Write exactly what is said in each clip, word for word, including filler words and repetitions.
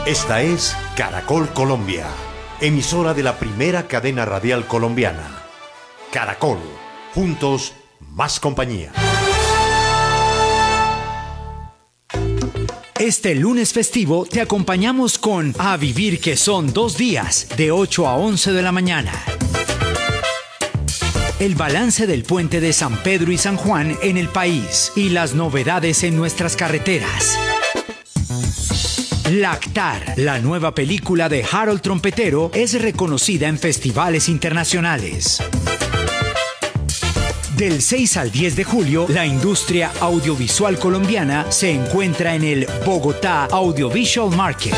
Esta es Caracol Colombia, emisora de la primera cadena radial colombiana. Caracol, juntos, más compañía. Este lunes festivo te acompañamos con A Vivir que son dos días, de ocho a once de la mañana. El balance del puente de San Pedro y San Juan en el país y las novedades en nuestras carreteras. Lactar, la nueva película de Harold Trompetero, es reconocida en festivales internacionales. Del seis al diez de julio, la industria audiovisual colombiana se encuentra en el Bogotá Audiovisual Market.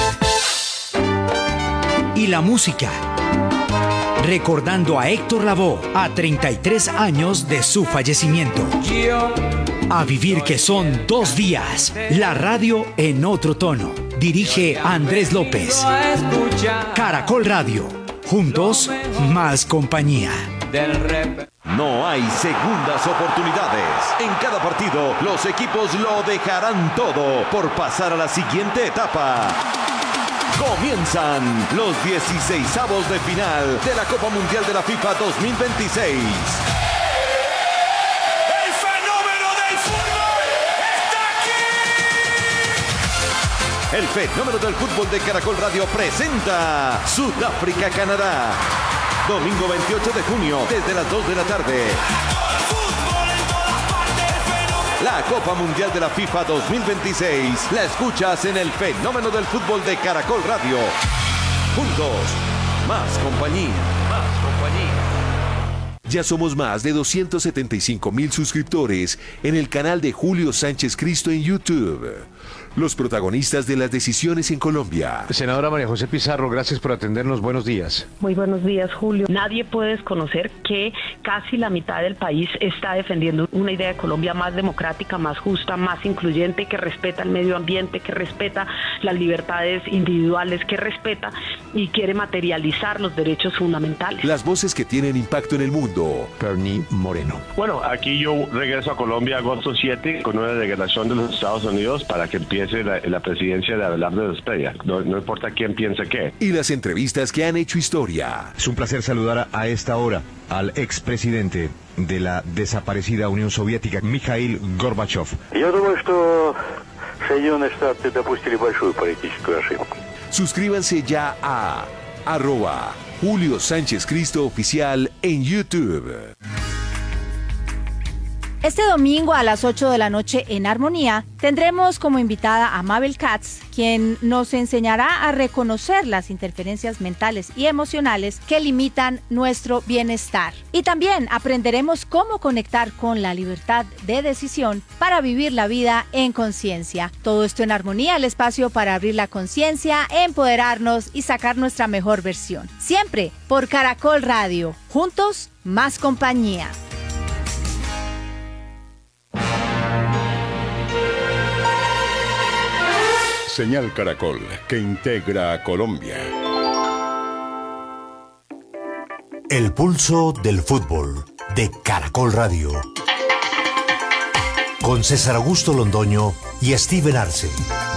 Y la música, recordando a Héctor Lavoe a treinta y tres años de su fallecimiento. A Vivir que son dos días, la radio en otro tono. Dirige Andrés López. Caracol Radio, juntos, más compañía. No hay segundas oportunidades. En cada partido, los equipos lo dejarán todo por pasar a la siguiente etapa. Comienzan los dieciseisavos de final de la Copa Mundial de la FIFA dos mil veintiséis. ¡El fenómeno del fútbol está aquí! El fenómeno del fútbol de Caracol Radio presenta Sudáfrica-Canadá. Domingo veintiocho de junio, desde las dos de la tarde. La Copa Mundial de la FIFA dos mil veintiséis la escuchas en el fenómeno del fútbol de Caracol Radio. Juntos, más compañía. Más compañía. Ya somos más de doscientos setenta y cinco mil suscriptores en el canal de Julio Sánchez Cristo en YouTube. Los protagonistas de las decisiones en Colombia. Senadora María José Pizarro, gracias por atendernos. Buenos días. Muy buenos días, Julio. Nadie puede desconocer que casi la mitad del país está defendiendo una idea de Colombia más democrática, más justa, más incluyente, que respeta el medio ambiente, que respeta las libertades individuales, que respeta y quiere materializar los derechos fundamentales. Las voces que tienen impacto en el mundo. Bernie Moreno. Bueno, aquí yo regreso a Colombia agosto siete con una delegación de los Estados Unidos para que empiece La, la presidencia de Abelardo Despedida. No, no importa quién piense qué. Y las entrevistas que han hecho historia. Es un placer saludar a esta hora al expresidente de la desaparecida Unión Soviética, Mikhail Gorbachev. Я думаю, что Соединенные Штаты допустили большую политическую ошибку. Suscríbanse ya a arroba Julio Sánchez Cristo Oficial en YouTube. Este domingo a las ocho de la noche en Armonía tendremos como invitada a Mabel Katz, quien nos enseñará a reconocer las interferencias mentales y emocionales que limitan nuestro bienestar. Y también aprenderemos cómo conectar con la libertad de decisión para vivir la vida en conciencia. Todo esto en Armonía, el espacio para abrir la conciencia, empoderarnos y sacar nuestra mejor versión. Siempre por Caracol Radio. Juntos, más compañía. Señal Caracol, que integra a Colombia. El pulso del fútbol de Caracol Radio. Con César Augusto Londoño y Steven Arce.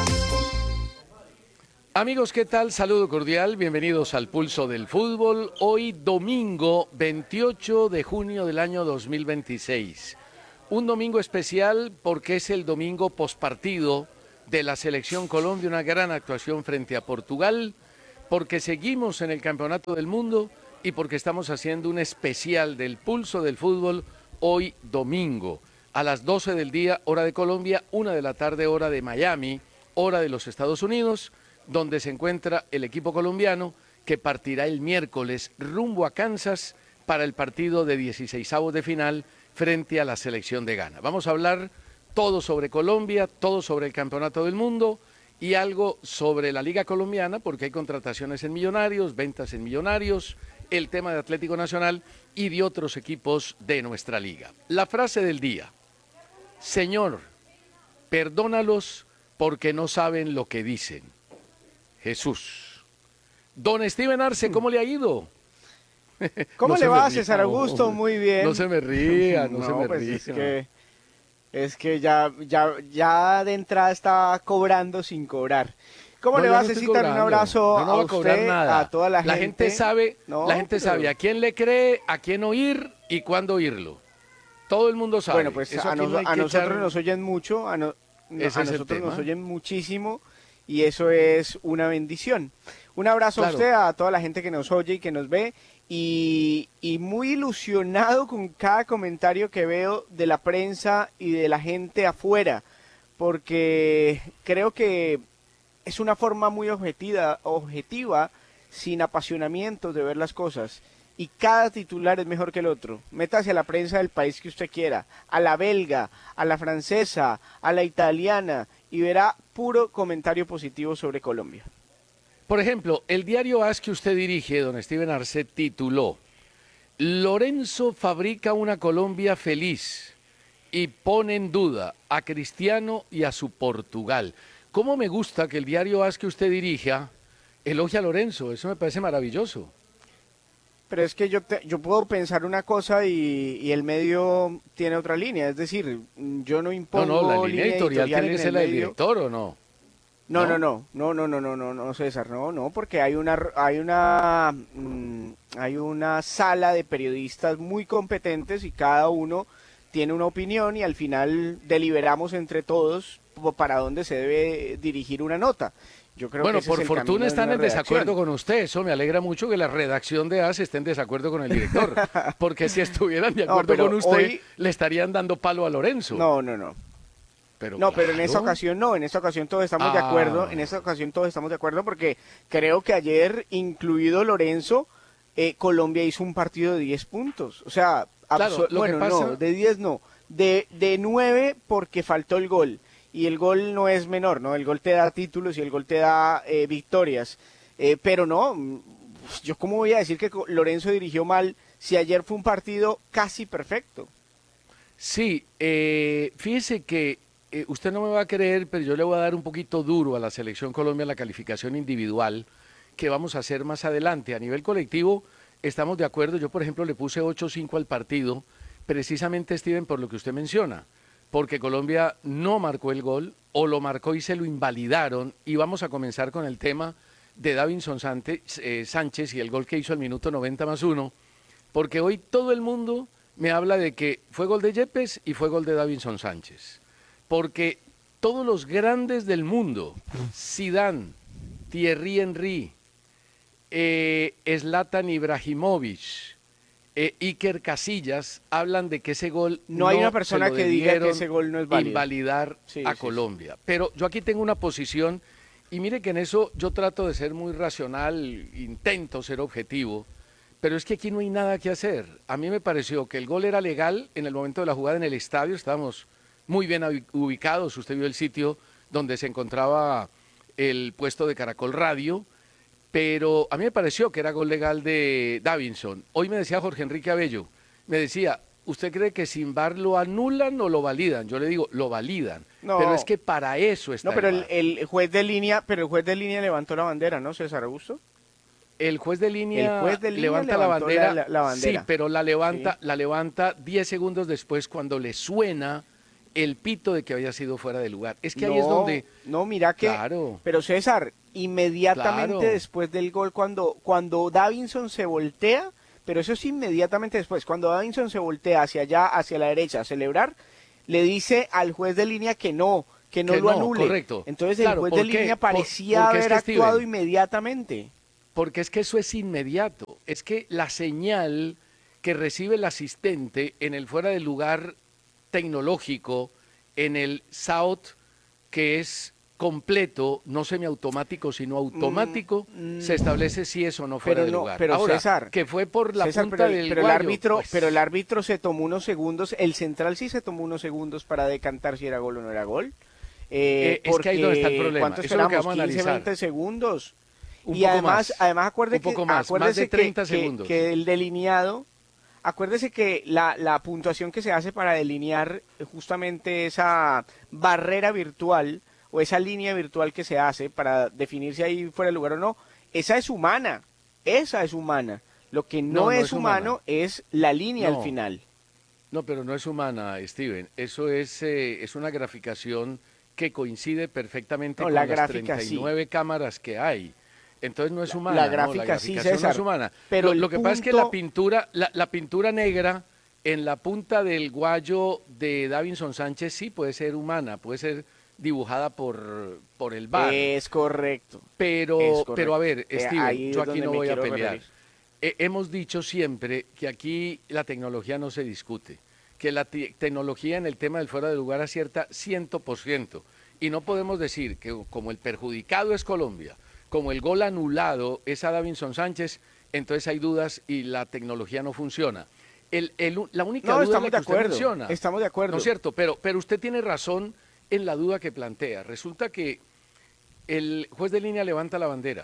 Amigos, ¿qué tal? Saludo cordial, bienvenidos al Pulso del Fútbol. Hoy domingo veintiocho de junio del año dos mil veintiséis. Un domingo especial porque es el domingo pospartido de la Selección Colombia, una gran actuación frente a Portugal, porque seguimos en el Campeonato del Mundo y porque estamos haciendo un especial del Pulso del Fútbol hoy domingo, a las doce del día, hora de Colombia, una de la tarde, hora de Miami, hora de los Estados Unidos, donde se encuentra el equipo colombiano que partirá el miércoles rumbo a Kansas para el partido de dieciseisavos de final frente a la Selección de Ghana. Vamos a hablar todo sobre Colombia, todo sobre el Campeonato del Mundo y algo sobre la Liga Colombiana, porque hay contrataciones en Millonarios, ventas en Millonarios, el tema de Atlético Nacional y de otros equipos de nuestra liga. La frase del día: Señor, perdónalos porque no saben lo que dicen. Jesús. Don Steven Arce, ¿cómo le ha ido? ¿Cómo no le va, César Augusto? Muy bien. No se me ría, no, no se me pues ría. Es que, es que ya, ya, ya de entrada está cobrando sin cobrar. ¿Cómo No, le yo va a no estoy necesitar un cobrando. abrazo Yo no a voy a cobrar usted, nada. a toda la, La gente sabe, No, la gente pero- sabe a quién le cree, a quién oír y cuándo oírlo. Todo el mundo sabe. Bueno, pues Eso a, aquí nos- no hay a que nosotros echar- nos oyen mucho, a, no- no- Ese a es el nosotros nos tema. oyen muchísimo y eso es una bendición. Un abrazo Claro. a usted, a toda la gente que nos oye y que nos ve y, y muy ilusionado con cada comentario que veo de la prensa y de la gente afuera, porque creo que es una forma muy objetiva, objetiva, sin apasionamientos de ver las cosas. Y cada titular es mejor que el otro. Métase a la prensa del país que usted quiera, a la belga, a la francesa, a la italiana, y verá puro comentario positivo sobre Colombia. Por ejemplo, el diario A S que usted dirige, don Steven Arce, tituló Lorenzo fabrica una Colombia feliz y pone en duda a Cristiano y a su Portugal. ¿Cómo me gusta que el diario A S que usted dirija elogie a Lorenzo? Eso me parece maravilloso. Pero es que yo, te- yo puedo pensar una cosa y, y el medio tiene otra línea. Es decir, yo no No, impongo no, la línea editorial tiene en que el ser la del medio. director, ¿o no? No, ¿No? no, no, no, no, no, no, no, no, César, no, no, porque hay una, hay una, mm, hay una sala de periodistas muy competentes y cada uno tiene una opinión y al final deliberamos entre todos po- para dónde se debe dirigir una nota. Yo creo Bueno, que ese por es el camino fortuna de están una en desacuerdo redacción. con usted. Eso me alegra mucho que la redacción de A S esté en desacuerdo con el director. Porque si estuvieran de No, acuerdo pero con usted, hoy- le estarían dando palo a Lorenzo. No, no, no. Pero No, pero en esta claro. ocasión no, en esta ocasión todos estamos de Ah. acuerdo, en esta ocasión todos estamos de acuerdo porque creo que ayer, incluido Lorenzo, eh, Colombia hizo un partido de diez puntos. O sea, Claro, abso- lo que bueno, pasa- no, de diez no, de, de nueve porque faltó el gol. Y el gol no es menor, ¿no? El gol te da títulos y el gol te da eh, victorias. Eh, pero no, mm, yo cómo voy a decir que Co- Lorenzo dirigió mal si ayer fue un partido casi perfecto. Sí, eh, fíjese que eh, usted no me va a creer, pero yo le voy a dar un poquito duro a la Selección Colombia la calificación individual que vamos a hacer más adelante. A nivel colectivo estamos de acuerdo. Yo, por ejemplo, le puse ocho cinco al partido, precisamente, Steven, por lo que usted menciona, porque Colombia no marcó el gol o lo marcó y se lo invalidaron. Y vamos a comenzar con el tema de Davinson Sante- eh, Sánchez y el gol que hizo al minuto noventa más uno, porque hoy todo el mundo me habla de que fue gol de Yepes y fue gol de Davinson Sánchez. Porque todos los grandes del mundo, Zidane, Thierry Henry, eh, Zlatan Ibrahimovic, eh, Iker Casillas, hablan de que ese gol No hay una persona se lo que diga que debieron ese gol no es válido. invalidar Sí, a sí, Colombia. Pero yo aquí tengo una posición y mire que en eso yo trato de ser muy racional, intento ser objetivo. Pero es que aquí no hay nada que hacer. A mí me pareció que el gol era legal en el momento de la jugada en el estadio. Estábamos muy bien ubi- ubicados. Usted vio el sitio donde se encontraba el puesto de Caracol Radio. Pero a mí me pareció que era gol legal de Davinson. Hoy me decía Jorge Enrique Abello, me decía, ¿usted cree que sin V A R lo anulan o lo validan? Yo le digo, lo validan. No. Pero es que para eso está No, pero el el, V A R. el juez de línea, pero el juez de línea levantó la bandera, ¿no, César Augusto? El juez de línea, El juez de línea levanta la levantó bandera, la- la bandera. sí, pero la levanta, Sí. la levanta diez segundos después cuando le suena el pito de que había sido fuera de lugar. Es que ahí es No, donde... No, mira que... Claro. Pero César, inmediatamente Claro. después del gol, cuando, cuando Davinson se voltea, pero eso es inmediatamente después, cuando Davinson se voltea hacia allá, hacia la derecha a celebrar, le dice al juez de línea que no, que no Que lo no, anule. correcto. Entonces Claro, el juez ¿por de qué? línea Por- parecía porque es haber que, actuado Steven, inmediatamente. Porque es que eso es inmediato. Es que la señal que recibe el asistente en el fuera de lugar tecnológico, en el South, que es completo, no semiautomático, sino automático, Mm, mm. se establece si es o no fuera Pero de no, lugar. pero Ahora, César, que fue por la César, punta pero, el- del pero el guayo, árbitro, pues, pero el árbitro se tomó unos segundos, el central sí se tomó unos segundos para decantar si era gol o no era gol. Eh, Eh, es que ahí donde está el problema. ¿Cuánto Eso es lo que esperamos? vamos a quince, analizar. veinte segundos. Un y poco además, más, además acuerde un poco que, más, más acuérdese de que- treinta que, segundos. que el delineado, acuérdese que la, la puntuación que se hace para delinear justamente esa barrera virtual o esa línea virtual que se hace para definir si ahí fuera el lugar o no, esa es humana, esa es humana. Lo que no, No, no es, es humano humana. es la línea No. al final. No, pero no es humana, Steven. Eso es, eh, es una graficación que coincide perfectamente No, con la las gráfica treinta y nueve sí. cámaras que hay. Entonces no es humana. La ¿no? gráfica, La graficación sí, César, no es humana. pero lo, el lo que pasa es que punto- la pintura, la, la pintura negra en la punta del guayo de Davinson Sánchez sí puede ser humana, puede ser dibujada por, por el V A R. Es correcto. Pero, Es correcto. pero a ver, Eh, Steven, ahí yo es aquí donde no me voy a quiero pelear. referir. Eh, hemos dicho siempre que aquí la tecnología no se discute, que la te- tecnología en el tema del fuera de lugar acierta cien por ciento. Y no podemos decir que como el perjudicado es Colombia, como el gol anulado es a Davinson Sánchez, entonces hay dudas y la tecnología no funciona. El, el, la única No, duda es estamos la de que usted acuerdo. menciona. Estamos de acuerdo. ¿No es cierto? Pero, pero usted tiene razón en la duda que plantea. Resulta que el juez de línea levanta la bandera,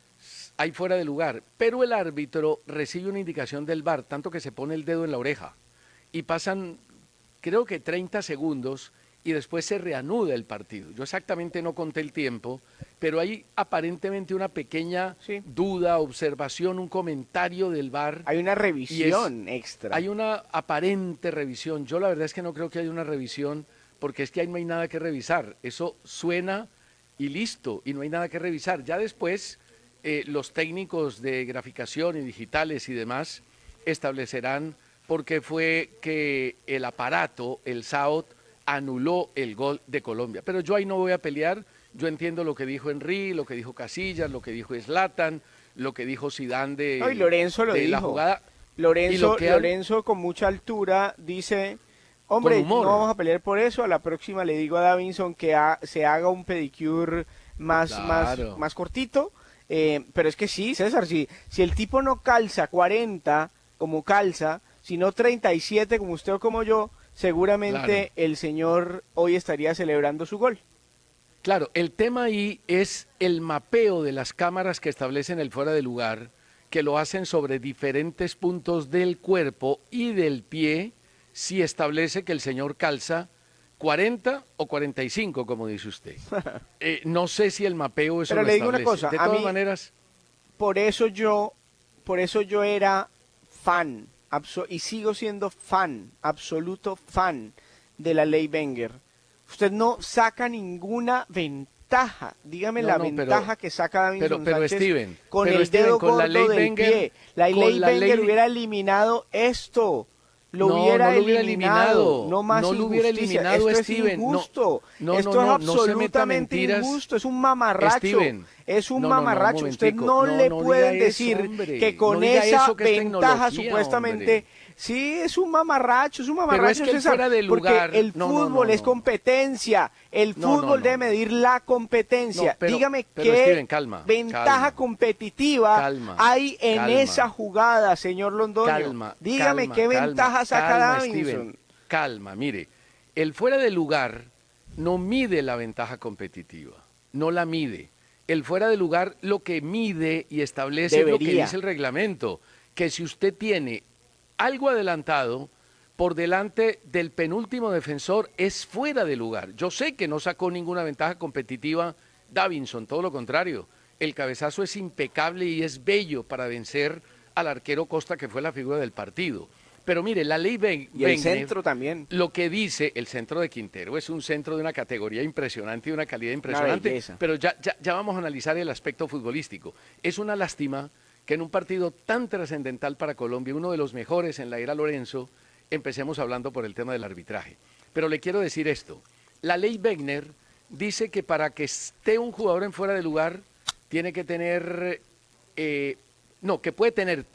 hay fuera de lugar, pero el árbitro recibe una indicación del V A R, tanto que se pone el dedo en la oreja, y pasan, creo que treinta segundos, y después se reanuda el partido. Yo exactamente no conté el tiempo, pero hay aparentemente una pequeña Sí. duda, observación, un comentario del V A R. Hay una y es- revisión extra. Hay una aparente revisión. Yo la verdad es que no creo que haya una revisión, porque es que ahí no hay nada que revisar. Eso suena y listo, y no hay nada que revisar. Ya después, eh, los técnicos de graficación y digitales y demás establecerán por qué fue que el aparato, el S A O T, anuló el gol de Colombia. Pero yo ahí no voy a pelear. Yo entiendo lo que dijo Henry, lo que dijo Casillas, lo que dijo Zlatan, lo que dijo Zidane de, No, y Lorenzo lo de dijo. la jugada. Y Lorenzo, lo que han- Lorenzo con mucha altura dice, hombre, Con humor. no vamos a pelear por eso, a la próxima le digo a Davinson que ha- se haga un pedicure más, Claro. más, más cortito, eh, pero es que sí, César, si, si el tipo no calza cuarenta como calza, sino treinta y siete como usted o como yo, seguramente Claro. el señor hoy estaría celebrando su gol. Claro, el tema ahí es el mapeo de las cámaras que establecen el fuera de lugar, que lo hacen sobre diferentes puntos del cuerpo y del pie, si establece que el señor calza cuarenta o cuarenta y cinco, como dice usted. Eh, no sé si el mapeo eso Pero lo le digo una establece. cosa, De a todas mí- maneras, Por eso yo, por eso yo era fan, abso- y sigo siendo fan, absoluto fan de la ley Wenger. Usted no saca ninguna ventaja. Dígame No, la no, pero- ventaja que saca Davinson pero- pero, Sánchez Steven, con pero, el Steven, dedo con la gordo ley del Wenger, pie. La con ley la Wenger ley- hubiera eliminado esto. Lo No, hubiera, no lo hubiera eliminado, eliminado. no más No lo hubiera injusticia. eliminado, Esto Steven. es No, injusto. no, Esto no, es no, no se meta absolutamente mentiras. injusto. Es un mamarracho. Steven, es un no, no, no, un mamarracho. Usted momentico. no, No, le no pueden diga eso, decir hombre. que con No diga esa eso, que es ventaja tecnología, supuestamente... hombre. Sí, es un mamarracho, es un mamarracho, Pero es que el César, fuera de porque lugar- el no, no, fútbol no, es no. competencia. El No, no, fútbol no. debe medir la competencia. No, pero- Dígame pero, qué Steven, calma, ventaja calma. competitiva Calma, hay en calma. esa jugada, señor Londoño. Calma, Dígame calma, qué calma, ventaja saca calma, Davinson. Steven, calma, mire, el fuera de lugar no mide la ventaja competitiva, no la mide. El fuera de lugar lo que mide y establece es lo que Debería. dice el reglamento, que si usted tiene algo adelantado por delante del penúltimo defensor es fuera de lugar. Yo sé que no sacó ninguna ventaja competitiva Davinson, todo lo contrario. El cabezazo es impecable y es bello para vencer al arquero Costa, que fue la figura del partido. Pero mire, la ley Ben- Y el Wenger, centro también. lo que dice el centro de Quintero es un centro de una categoría impresionante y de una calidad impresionante, belleza. pero ya, ya, ya vamos a analizar el aspecto futbolístico. Es una lástima que en un partido tan trascendental para Colombia, uno de los mejores en la era Lorenzo, empecemos hablando por el tema del arbitraje. Pero le quiero decir esto, la ley Wenger dice que para que esté un jugador en fuera de lugar, tiene que tener, eh, no, que puede tener